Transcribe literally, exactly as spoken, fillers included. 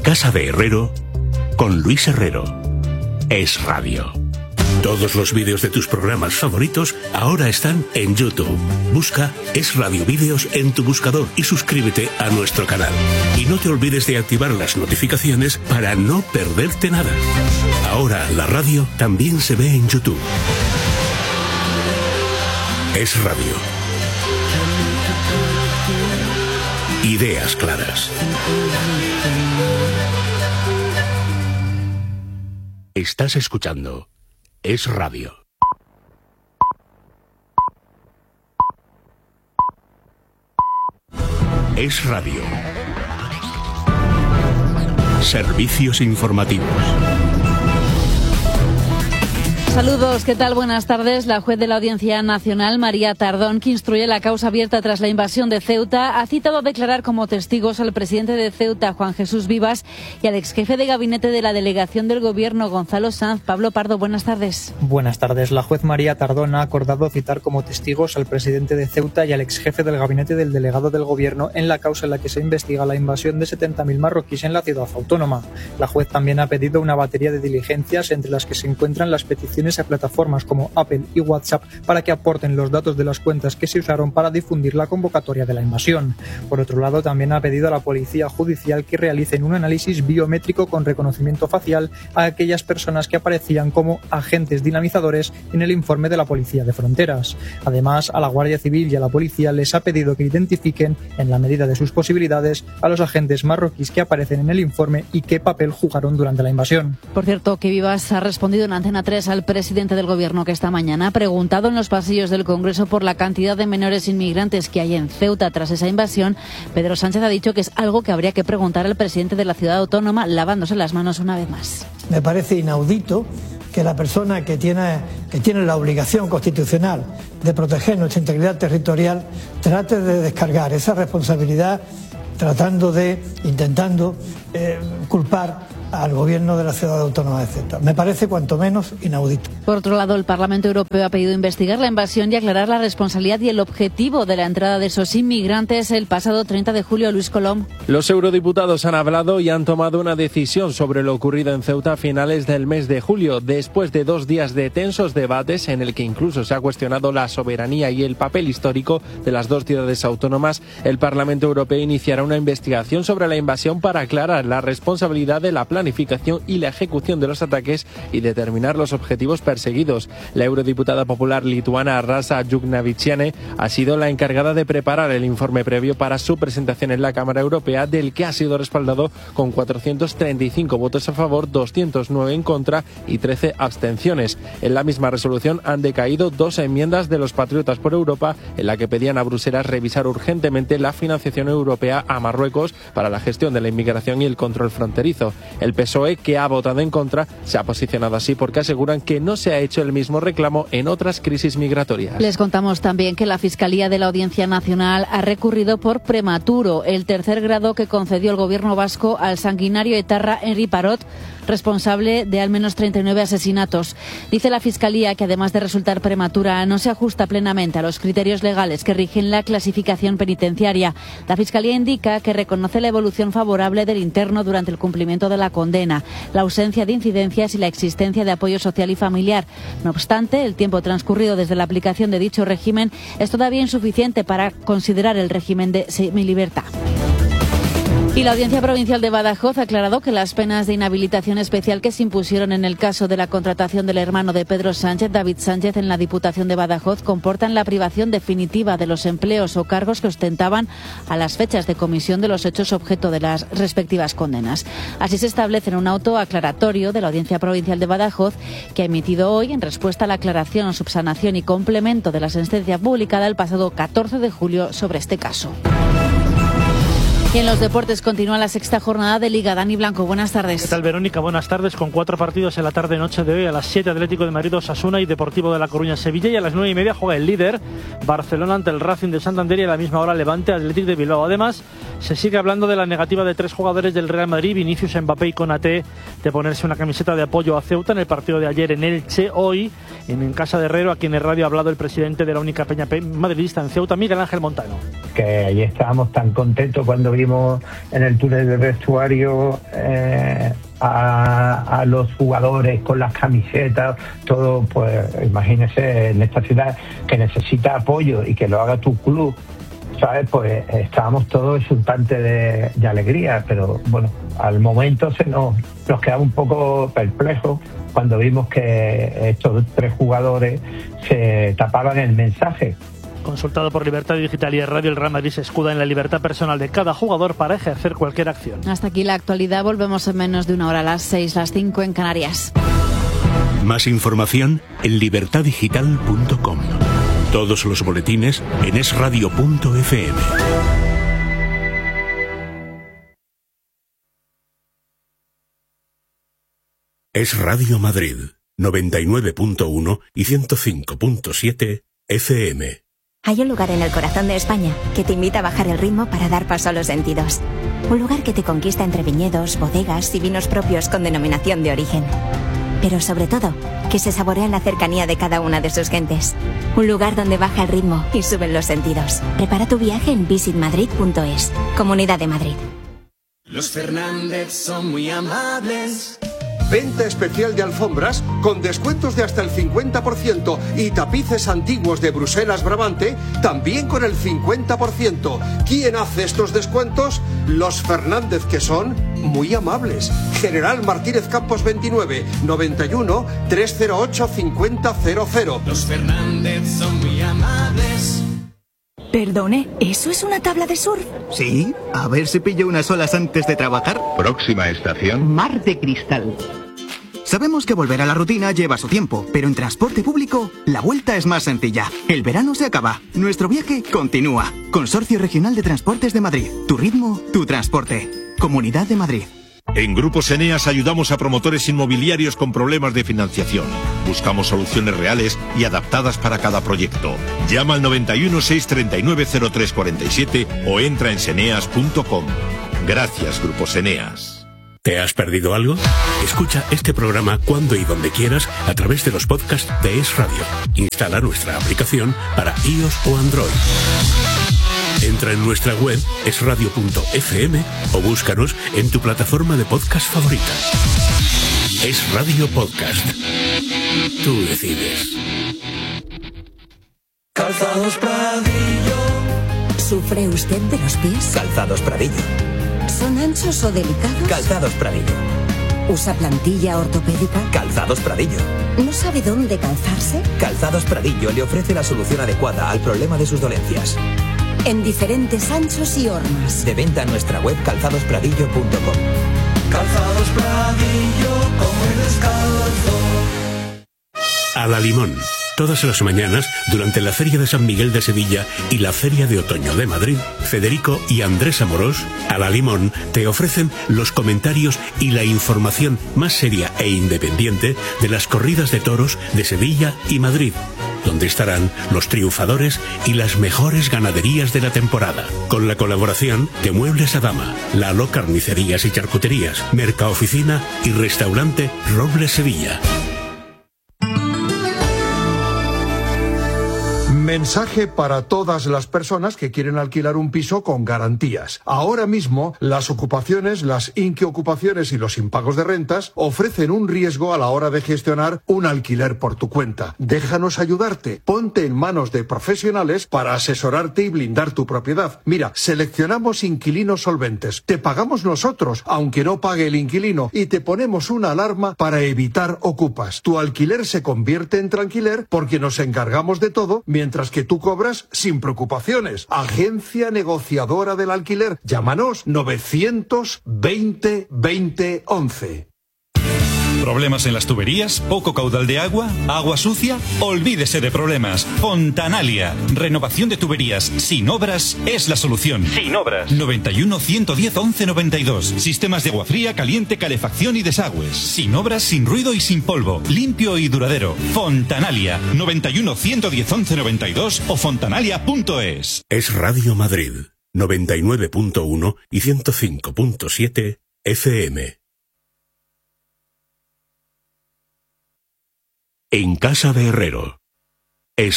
Casa de Herrero con Luis Herrero. Es Radio. Todos los vídeos de tus programas favoritos ahora están en YouTube. Busca Es Radio Vídeos en tu buscador y suscríbete a nuestro canal. Y no te olvides de activar las notificaciones para no perderte nada. Ahora la radio también se ve en YouTube. Es Radio. Ideas claras. Estás escuchando Es Radio. Es Radio. Servicios informativos. Saludos, ¿qué tal? Buenas tardes. La juez de la Audiencia Nacional, María Tardón, que instruye la causa abierta tras la invasión de Ceuta, ha citado a declarar como testigos al presidente de Ceuta, Juan Jesús Vivas, y al exjefe de gabinete de la delegación del Gobierno, Gonzalo Sanz. Pablo Pardo, buenas tardes. Buenas tardes. La juez María Tardón ha acordado citar como testigos al presidente de Ceuta y al exjefe del gabinete del delegado del Gobierno en la causa en la que se investiga la invasión de setenta mil marroquíes en la ciudad autónoma. La juez también ha pedido una batería de diligencias, entre las que se encuentran las peticiones a plataformas como Apple y WhatsApp para que aporten los datos de las cuentas que se usaron para difundir la convocatoria de la invasión. Por otro lado, también ha pedido a la Policía Judicial que realicen un análisis biométrico con reconocimiento facial a aquellas personas que aparecían como agentes dinamizadores en el informe de la Policía de Fronteras. Además, a la Guardia Civil y a la Policía les ha pedido que identifiquen, en la medida de sus posibilidades, a los agentes marroquíes que aparecen en el informe y qué papel jugaron durante la invasión. Por cierto, que Vivas ha respondido en Antena tres al presidente del Gobierno, que esta mañana ha preguntado en los pasillos del Congreso por la cantidad de menores inmigrantes que hay en Ceuta tras esa invasión. Pedro Sánchez ha dicho que es algo que habría que preguntar al presidente de la ciudad autónoma, lavándose las manos una vez más. Me parece inaudito que la persona que tiene, que tiene la obligación constitucional de proteger nuestra integridad territorial trate de descargar esa responsabilidad tratando de, intentando eh, culpar al gobierno de la ciudad autónoma de Ceuta. Me parece cuanto menos inaudito. Por otro lado, el Parlamento Europeo ha pedido investigar la invasión y aclarar la responsabilidad y el objetivo de la entrada de esos inmigrantes el pasado treinta de julio. Luis Colom. Los eurodiputados han hablado y han tomado una decisión sobre lo ocurrido en Ceuta a finales del mes de julio, después de dos días de tensos debates en el que incluso se ha cuestionado la soberanía y el papel histórico de las dos ciudades autónomas. El Parlamento Europeo iniciará una investigación sobre la invasión para aclarar la responsabilidad de la planificación y la ejecución de los ataques y determinar los objetivos perseguidos. La eurodiputada popular lituana Rasa Juknevičienė ha sido la encargada de preparar el informe previo para su presentación en la Cámara Europea, del que ha sido respaldado con cuatrocientos treinta y cinco votos a favor, doscientos nueve en contra y trece abstenciones. En la misma resolución han decaído dos enmiendas de los Patriotas por Europa, en la que pedían a Bruselas revisar urgentemente la financiación europea a Marruecos para la gestión de la inmigración y el control fronterizo. El P S O E, que ha votado en contra, se ha posicionado así porque aseguran que no se ha hecho el mismo reclamo en otras crisis migratorias. Les contamos también que la Fiscalía de la Audiencia Nacional ha recurrido por prematuro el tercer grado que concedió el gobierno vasco al sanguinario etarra Henri Parot, responsable de al menos treinta y nueve asesinatos. Dice la Fiscalía que, además de resultar prematura, no se ajusta plenamente a los criterios legales que rigen la clasificación penitenciaria. La Fiscalía indica que reconoce la evolución favorable del interno durante el cumplimiento de la condena, la ausencia de incidencias y la existencia de apoyo social y familiar. No obstante, el tiempo transcurrido desde la aplicación de dicho régimen es todavía insuficiente para considerar el régimen de semilibertad. Y la Audiencia Provincial de Badajoz ha aclarado que las penas de inhabilitación especial que se impusieron en el caso de la contratación del hermano de Pedro Sánchez, David Sánchez, en la Diputación de Badajoz, comportan la privación definitiva de los empleos o cargos que ostentaban a las fechas de comisión de los hechos objeto de las respectivas condenas. Así se establece en un auto aclaratorio de la Audiencia Provincial de Badajoz, que ha emitido hoy en respuesta a la aclaración, subsanación y complemento de la sentencia publicada el pasado catorce de julio sobre este caso. Y en los deportes continúa la sexta jornada de Liga. Dani Blanco, buenas tardes. ¿Qué tal, Verónica? Buenas tardes. Con cuatro partidos en la tarde-noche de hoy. A las siete, Atlético de Madrid, Osasuna y Deportivo de La Coruña, Sevilla. Y a las nueve y media juega el líder, Barcelona, ante el Racing de Santander. Y a la misma hora, Levante, Atlético de Bilbao. Además, se sigue hablando de la negativa de tres jugadores del Real Madrid, Vinicius, Mbappé y Konaté, de ponerse una camiseta de apoyo a Ceuta en el partido de ayer en Elche. Hoy, en, en Casa de Herrero, aquí en el radio ha hablado el presidente de la única peña madridista en Ceuta, Miguel Ángel Montano. Que ahí estábamos tan contentos cuando vimos vimos en el túnel de vestuario eh, a, a los jugadores con las camisetas, todo, pues imagínese en esta ciudad que necesita apoyo y que lo haga tu club, ¿sabes? Pues estábamos todos exultantes de, de alegría, pero bueno, al momento se nos, nos quedaba un poco perplejos cuando vimos que estos tres jugadores se tapaban el mensaje. Consultado por Libertad Digital y Radio, el Real Madrid se escuda en la libertad personal de cada jugador para ejercer cualquier acción. Hasta aquí la actualidad. Volvemos en menos de una hora, a las seis, las cinco en Canarias. Más información en libertad digital punto com. Todos los boletines en es radio punto efe eme. Es Radio Madrid, noventa y nueve punto uno y ciento cinco punto siete efe eme. Hay un lugar en el corazón de España que te invita a bajar el ritmo para dar paso a los sentidos. Un lugar que te conquista entre viñedos, bodegas y vinos propios con denominación de origen. Pero sobre todo, que se saborea en la cercanía de cada una de sus gentes. Un lugar donde baja el ritmo y suben los sentidos. Prepara tu viaje en visit madrid punto es. Comunidad de Madrid. Los Fernández son muy amables. Venta especial de alfombras con descuentos de hasta el cincuenta por ciento y tapices antiguos de Bruselas Brabante también con el cincuenta por ciento. ¿Quién hace estos descuentos? Los Fernández, que son muy amables. General Martínez Campos veintinueve, noventa y uno, trescientos ocho, cincuenta cero cero. Los Fernández son muy amables. Perdone, ¿eso es una tabla de surf? Sí, a ver si pillo unas olas antes de trabajar. Próxima estación, Mar de Cristal. Sabemos que volver a la rutina lleva su tiempo, pero en transporte público la vuelta es más sencilla. El verano se acaba, nuestro viaje continúa. Consorcio Regional de Transportes de Madrid. Tu ritmo, tu transporte. Comunidad de Madrid. En Grupos Eneas ayudamos a promotores inmobiliarios con problemas de financiación. Buscamos soluciones reales y adaptadas para cada proyecto. Llama al noventa y uno, seiscientos treinta y nueve, cero tres cuarenta y siete o entra en seneas punto com. Gracias, Grupos Eneas. ¿Te has perdido algo? Escucha este programa cuando y donde quieras a través de los podcasts de Es Radio. Instala nuestra aplicación para iOS o Android. Entra en nuestra web es radio punto efe eme o búscanos en tu plataforma de podcast favorita. Es Radio Podcast. Tú decides. Calzados Pradillo. ¿Sufre usted de los pies? Calzados Pradillo. ¿Son anchos o delicados? Calzados Pradillo. ¿Usa plantilla ortopédica? Calzados Pradillo. ¿No sabe dónde calzarse? Calzados Pradillo le ofrece la solución adecuada al problema de sus dolencias. En diferentes anchos y hormas. De venta en nuestra web calzados pradillo punto com. Calzados Pradillo, como el descalzo. A la Limón. Todas las mañanas, durante la Feria de San Miguel de Sevilla y la Feria de Otoño de Madrid, Federico y Andrés Amorós, a la Limón, te ofrecen los comentarios y la información más seria e independiente de las corridas de toros de Sevilla y Madrid, donde estarán los triunfadores y las mejores ganaderías de la temporada, con la colaboración de Muebles Adama, Lalo Carnicerías y Charcuterías, Mercaoficina y Restaurante Robles Sevilla. Mensaje para todas las personas que quieren alquilar un piso con garantías. Ahora mismo, las ocupaciones, las inquiocupaciones y los impagos de rentas ofrecen un riesgo a la hora de gestionar un alquiler por tu cuenta. Déjanos ayudarte. Ponte en manos de profesionales para asesorarte y blindar tu propiedad. Mira, seleccionamos inquilinos solventes. Te pagamos nosotros, aunque no pague el inquilino, y te ponemos una alarma para evitar ocupas. Tu alquiler se convierte en tranquiler porque nos encargamos de todo, mientras que tú cobras sin preocupaciones. Agencia negociadora del alquiler. Llámanos novecientos veinte veinte once. ¿Problemas en las tuberías? ¿Poco caudal de agua? ¿Agua sucia? Olvídese de problemas. Fontanalia. Renovación de tuberías sin obras es la solución. Sin obras. noventa y uno, ciento diez, once noventa y dos. Sistemas de agua fría, caliente, calefacción y desagües. Sin obras, sin ruido y sin polvo. Limpio y duradero. Fontanalia. noventa y uno, ciento diez, once noventa y dos o fontanalia punto es. Es Radio Madrid, noventa y nueve punto uno y ciento cinco punto siete efe eme. En Casa de Herrero.